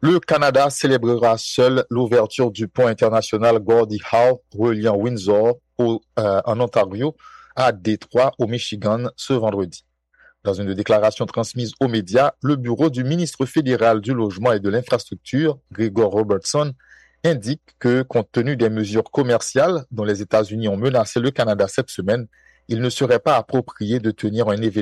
Le Canada célébrera seul l'ouverture du pont international Gordie Howe reliant Windsor en Ontario à Détroit au Michigan ce vendredi. Dans une déclaration transmise aux médias, le bureau du ministre fédéral du Logement et de l'Infrastructure, Gregor Robertson, indique que, compte tenu des mesures commerciales dont les États-Unis ont menacé le Canada cette semaine, il ne serait pas approprié de tenir un événement